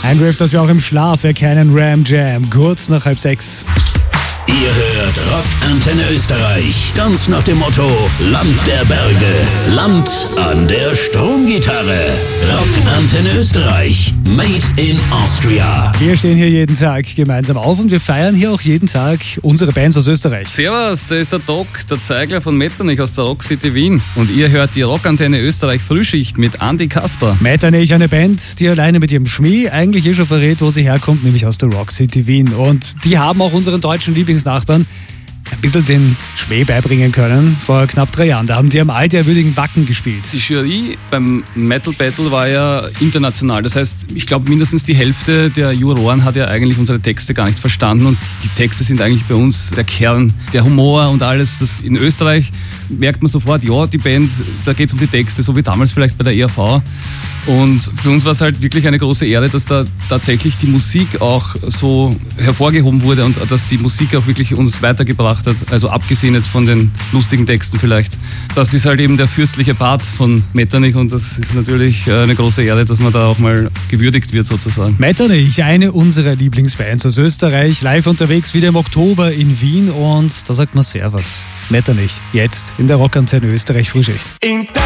Ein Riff, das wir auch im Schlaf erkennen, Ram Jam, kurz nach 5:30. Ihr hört Rock Antenne Österreich, ganz nach dem Motto Land der Berge, Land an der Stromgitarre. Rock Antenne Österreich, made in Austria. Wir stehen hier jeden Tag gemeinsam auf und wir feiern hier auch jeden Tag unsere Bands aus Österreich. Servus, da ist der Doc, der Zeigler von Metternich aus der Rock City Wien. Und ihr hört die Rock Antenne Österreich Frühschicht mit Andi Kasper. Metternich, eine Band, die alleine mit ihrem Schmäh eigentlich schon verrät, wo sie herkommt, nämlich aus der Rock City Wien. Und die haben auch unseren deutschen Lieblingsnachbarn ein bisschen den Schmäh beibringen können vor knapp 3 Jahren. Da haben die am altehrwürdigen Wacken gespielt. Die Jury beim Metal Battle war ja international. Das heißt, ich glaube, mindestens die Hälfte der Juroren hat ja eigentlich unsere Texte gar nicht verstanden. Und die Texte sind eigentlich bei uns der Kern, der Humor und alles. Das in Österreich merkt man sofort, ja, die Band, da geht es um die Texte, so wie damals vielleicht bei der ERV. Und für uns war es halt wirklich eine große Ehre, dass da tatsächlich die Musik auch so hervorgehoben wurde und dass die Musik auch wirklich uns weitergebracht hat. Also abgesehen jetzt von den lustigen Texten vielleicht. Das ist halt eben der fürstliche Part von Metternich und das ist natürlich eine große Ehre, dass man da auch mal gewürdigt wird sozusagen. Metternich, eine unserer Lieblingsbands aus Österreich, live unterwegs wieder im Oktober in Wien und da sagt man Servus. Metternich, jetzt in der Rock Antenne Österreich Frühschicht.